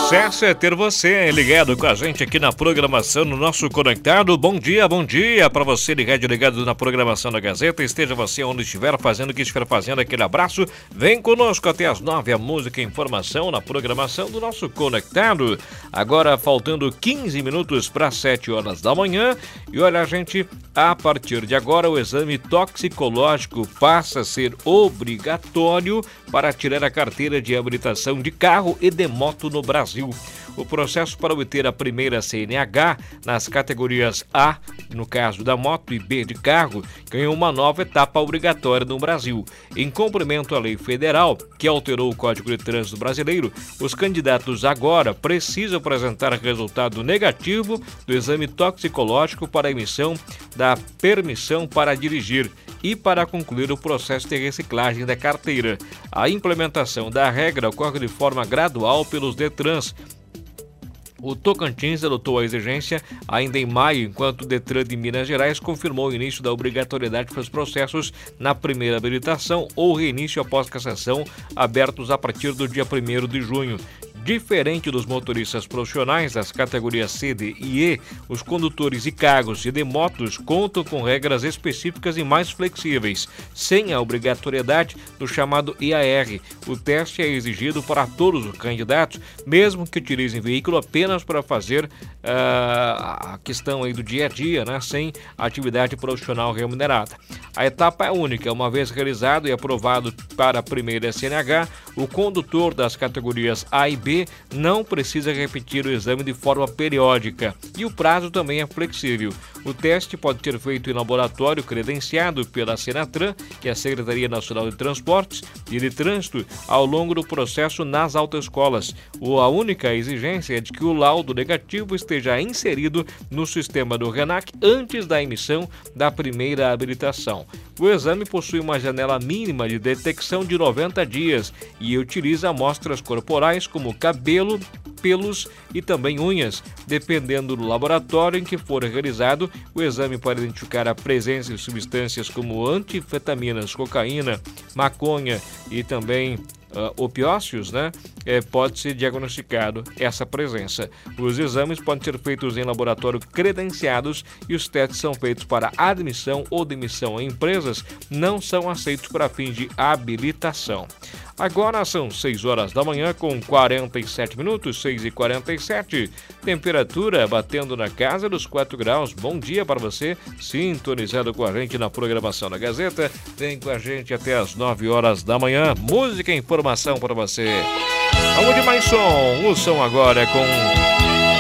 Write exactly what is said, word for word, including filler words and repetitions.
sucesso é ter você ligado com a gente aqui na programação, no nosso Conectado. Bom dia, bom dia para você ligado, ligado na programação da Gazeta. Esteja você onde estiver fazendo o que estiver fazendo, aquele abraço. Vem conosco até as nove, a música e informação na programação do nosso Conectado. Agora faltando quinze minutos para sete horas da manhã. E olha, gente, a partir de agora o exame toxicológico passa a ser obrigatório para tirar a carteira de habilitação de carro e de moto no Brasil. O processo para obter a primeira C N H nas categorias A, no caso da moto, e B de carro, ganhou uma nova etapa obrigatória no Brasil. Em cumprimento à lei federal, que alterou o Código de Trânsito brasileiro, os candidatos agora precisam apresentar resultado negativo do exame toxicológico para a emissão da permissão para dirigir e para concluir o processo de reciclagem da carteira. A implementação da regra ocorre de forma gradual pelos Detrans. O Tocantins adotou a exigência ainda em maio, enquanto o Detran de Minas Gerais confirmou o início da obrigatoriedade para os processos na primeira habilitação ou reinício após cassação, abertos a partir do dia primeiro de junho. Diferente dos motoristas profissionais das categorias C, D e E, os condutores de carros e de motos contam com regras específicas e mais flexíveis, sem a obrigatoriedade do chamado I A R. O teste é exigido para todos os candidatos, mesmo que utilizem veículo apenas para fazer uh, a questão aí do dia a dia, né, sem atividade profissional remunerada. A etapa é única, uma vez realizado e aprovado para a primeira C N H, o condutor das categorias A e B não precisa repetir o exame de forma periódica e o prazo também é flexível. O teste pode ser feito em laboratório credenciado pela Senatran, que é a Secretaria Nacional de Transportes e de Trânsito, ao longo do processo nas autoescolas. A única exigência é de que o laudo negativo esteja inserido no sistema do RENAC antes da emissão da primeira habilitação. O exame possui uma janela mínima de detecção de noventa dias e utiliza amostras corporais como cabelo, pelos e também unhas. Dependendo do laboratório em que for realizado, o exame para identificar a presença de substâncias como anfetaminas, cocaína, maconha e também Uh, opiócios, né, é, pode ser diagnosticado essa presença. Os exames podem ser feitos em laboratório credenciados e os testes são feitos para admissão ou demissão em empresas, não são aceitos para fins de habilitação. Agora são seis horas da manhã com quarenta e sete minutos, seis e quarenta e sete, temperatura batendo na casa dos quatro graus. Bom dia para você, sintonizado com a gente na programação da Gazeta. Vem com a gente até as nove horas da manhã, música e informação para você. Vamos de mais som, o som agora é com